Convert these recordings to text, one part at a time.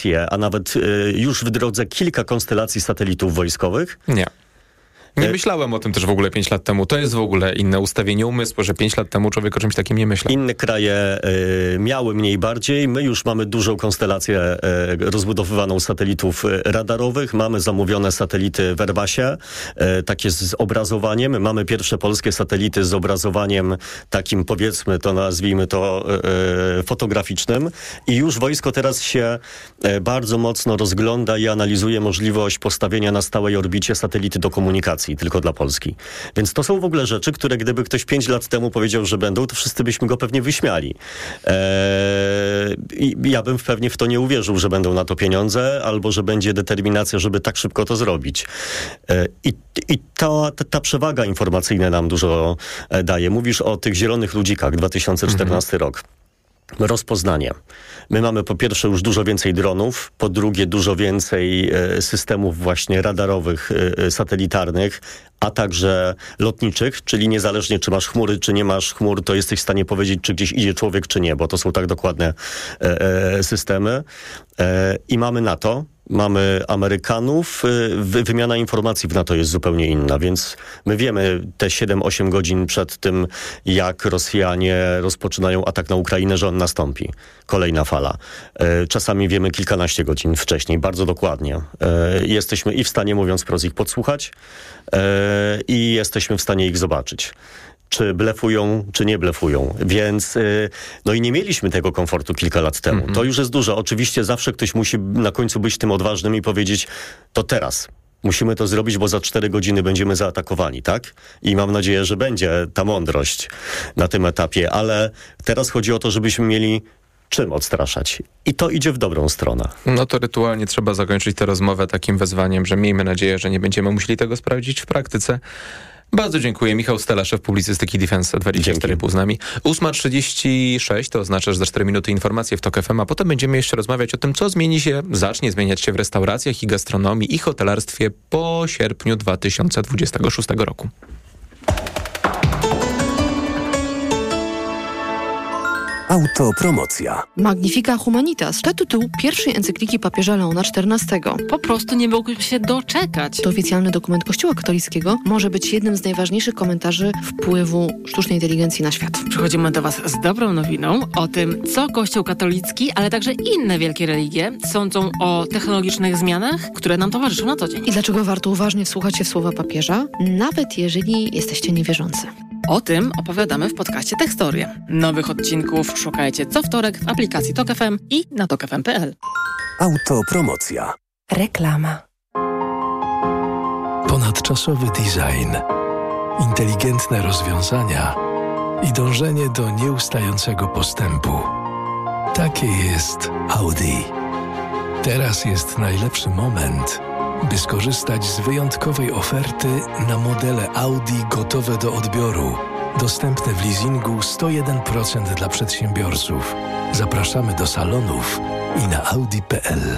konstelacje, a nawet już w drodze kilka konstelacje satelitów wojskowych? Nie. Nie myślałem o tym też w ogóle 5 lat temu. To jest w ogóle inne ustawienie umysłu, że 5 lat temu człowiek o czymś takim nie myślał. Inne kraje miały mniej bardziej. My już mamy dużą konstelację rozbudowywaną satelitów radarowych. Mamy zamówione satelity w Airbusie, takie z obrazowaniem. Mamy pierwsze polskie satelity z obrazowaniem takim, powiedzmy to, nazwijmy to fotograficznym. I już wojsko teraz się bardzo mocno rozgląda i analizuje możliwość postawienia na stałej orbicie satelity do komunikacji tylko dla Polski. Więc to są w ogóle rzeczy, które gdyby ktoś 5 lat temu powiedział, że będą, to wszyscy byśmy go pewnie wyśmiali. I ja bym pewnie w to nie uwierzył, że będą na to pieniądze, albo że będzie determinacja, żeby tak szybko to zrobić. I ta przewaga informacyjna nam dużo daje. Mówisz o tych zielonych ludzikach, 2014 rok. Rozpoznanie. My mamy po pierwsze już dużo więcej dronów, po drugie dużo więcej systemów właśnie radarowych, satelitarnych, a także lotniczych, czyli niezależnie czy masz chmury, czy nie masz chmur, to jesteś w stanie powiedzieć, czy gdzieś idzie człowiek, czy nie, bo to są tak dokładne systemy. I mamy NATO. Mamy Amerykanów, wymiana informacji w NATO jest zupełnie inna, więc my wiemy te 7-8 godzin przed tym, jak Rosjanie rozpoczynają atak na Ukrainę, że on nastąpi. Kolejna fala. Czasami wiemy kilkanaście godzin wcześniej, bardzo dokładnie. Jesteśmy i w stanie, mówiąc wprost, ich podsłuchać i jesteśmy w stanie ich zobaczyć. Czy blefują, czy nie blefują. Więc, no i nie mieliśmy tego komfortu kilka lat temu. To już jest dużo. Oczywiście zawsze ktoś musi na końcu być tym odważnym i powiedzieć, to teraz. Musimy to zrobić, bo za 4 godziny będziemy zaatakowani, tak? I mam nadzieję, że będzie ta mądrość na tym etapie. Ale teraz chodzi o to, żebyśmy mieli czym odstraszać. I to idzie w dobrą stronę. No to rytualnie trzeba zakończyć tę rozmowę takim wezwaniem, że miejmy nadzieję, że nie będziemy musieli tego sprawdzić w praktyce. Bardzo dziękuję. Michał Stela, szef publicystyki Defense 24,5 z nami. 8:36, to oznacza, że za 4 minuty informacje w TOK FM, a potem będziemy jeszcze rozmawiać o tym, co zacznie zmieniać się w restauracjach i gastronomii i hotelarstwie po sierpniu 2026 roku. Autopromocja. Magnifica Humanitas to tytuł pierwszej encykliki papieża Leona XIV. Po prostu nie mógłbym się doczekać. To oficjalny dokument Kościoła katolickiego może być jednym z najważniejszych komentarzy wpływu sztucznej inteligencji na świat. Przychodzimy do Was z dobrą nowiną o tym, co Kościół katolicki, ale także inne wielkie religie sądzą o technologicznych zmianach, które nam towarzyszą na co dzień. I dlaczego warto uważnie wsłuchać się w słowa papieża, nawet jeżeli jesteście niewierzący. O tym opowiadamy w podcaście Tekstorie. Nowych odcinków szukajcie co wtorek w aplikacji TOK FM i na tokfm.pl. Autopromocja. Reklama. Ponadczasowy design, inteligentne rozwiązania i dążenie do nieustającego postępu. Takie jest Audi. Teraz jest najlepszy moment, by skorzystać z wyjątkowej oferty na modele Audi gotowe do odbioru. Dostępne w leasingu 101% dla przedsiębiorców. Zapraszamy do salonów i na audi.pl.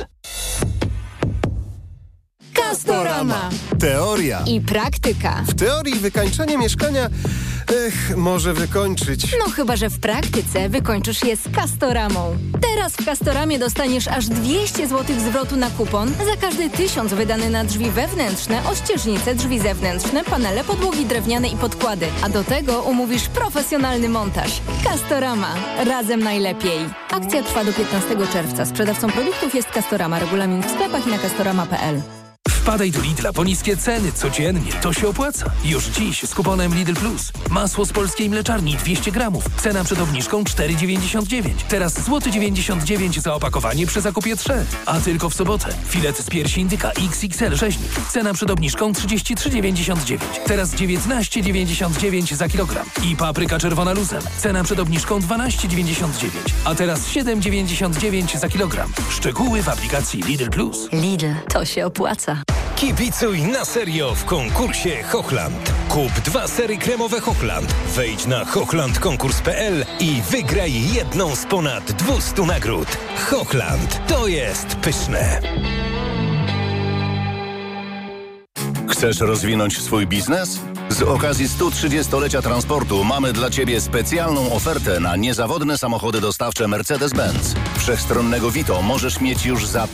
Castorama. Teoria I praktyka. W teorii wykańczenie mieszkania może wykończyć. No chyba, że w praktyce wykończysz je z Castoramą. Teraz w Castoramie dostaniesz aż 200 zł zwrotu na kupon za każdy 1000 wydany na drzwi wewnętrzne, ościeżnice, drzwi zewnętrzne, panele, podłogi drewniane i podkłady. A do tego umówisz profesjonalny montaż. Castorama. Razem najlepiej. Akcja trwa do 15 czerwca. Sprzedawcą produktów jest Castorama. Regulamin w sklepach i na castorama.pl. Wpadaj do Lidla po niskie ceny codziennie. To się opłaca. Już dziś z kuponem Lidl Plus. Masło z polskiej mleczarni 200 gramów. Cena przed obniżką 4,99. Teraz złoty 99 za opakowanie przy zakupie 3. A tylko w sobotę. Filet z piersi indyka XXL rzeźnik. Cena przed obniżką 33,99. Teraz 19,99 za kilogram. I papryka czerwona luzem. Cena przed obniżką 12,99. A teraz 7,99 za kilogram. Szczegóły w aplikacji Lidl Plus. Lidl. To się opłaca. Kibicuj na serio w konkursie Hochland. Kup 2 sery kremowe Hochland. Wejdź na hochlandkonkurs.pl i wygraj jedną z ponad 200 nagród. Hochland. To jest pyszne. Chcesz rozwinąć swój biznes? Z okazji 130-lecia transportu mamy dla Ciebie specjalną ofertę na niezawodne samochody dostawcze Mercedes-Benz. Wszechstronnego Vito możesz mieć już za